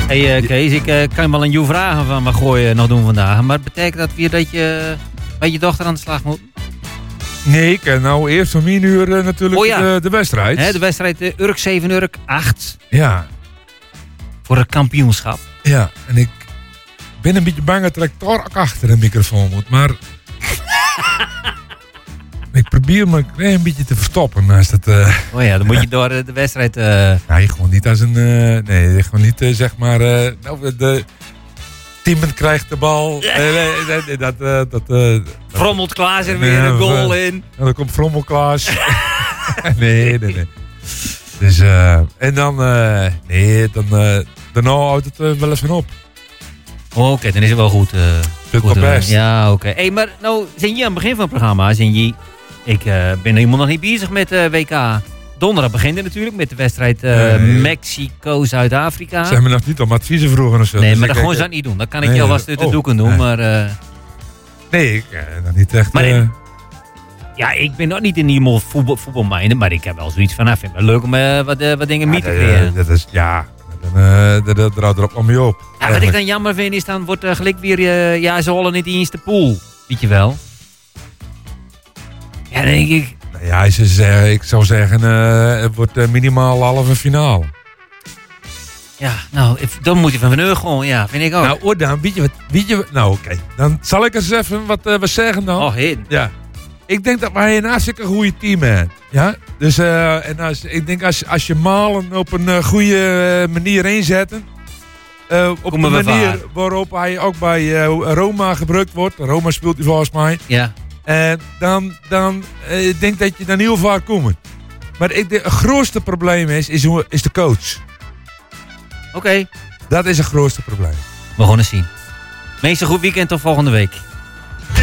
Hey Kees, ik kan je wel een jou vragen van wat gooi je nog doen vandaag. Maar betekent dat weer dat je bij je dochter aan de slag moet? Nee, ik ken nou eerst om 1 uur natuurlijk de wedstrijd. Hè, de wedstrijd Urk 7, Urk 8. Ja. Voor het kampioenschap. Ja, en ik ben een beetje bang dat ik toch achter de microfoon moet, maar... ik probeer me een klein beetje te verstoppen naast het... Oh ja, dan moet je door de wedstrijd... Nee, gewoon niet als een... nee, gewoon niet zeg maar... nou, de team krijgt de bal. Frommelt Klaas er weer een goal in. En dan komt Frommel Klaas. nee. Dus, en dan... daarna houdt het wel eens van op. Oké, dan is het wel goed. Goed best. Ja, oké. Hey, maar nou, zijn je aan het begin van het programma, ik ben helemaal nog niet bezig met WK. Donderdag begint het natuurlijk met de wedstrijd Mexico-Zuid-Afrika. Zijn we nog niet om adviezen vroegen of zo? Nee, dus maar dat gewoon ze dat niet doen. Dan kan ik je alvast uit de doeken doen, maar... Nee, ik nog niet echt... Maar ja, ik ben nog niet in iemand voetbalmijnen, maar ik heb wel zoiets van, vind het wel leuk om wat dingen mee te creëren. Dat is, ja... Dat draait erop om je op. Ja, wat ik dan jammer vind is, dan wordt gelijk weer... ze hollen niet eens de pool. Weet je wel? Ja, dan denk ik... Nou ja, ik zou zeggen, het wordt minimaal halve finale. Ja, nou, dan moet je van Van gewoon, ja, vind ik ook. Nou, Oordaan, weet je wat? Nou, oké. Dan zal ik eens even wat zeggen dan. Oh, heen. Ja. Ik denk dat wij een hartstikke goede team hebben. Ja? Dus ik denk als je Malen op een goede manier inzetten. Op de manier waarop hij ook bij Roma gebruikt wordt. Roma speelt hij volgens mij. Ja. Dan denk ik dat je dan heel vaak komt. Maar het grootste probleem is de coach. Oké. Dat is het grootste probleem. We gaan eens zien. Meestal goed weekend tot volgende week.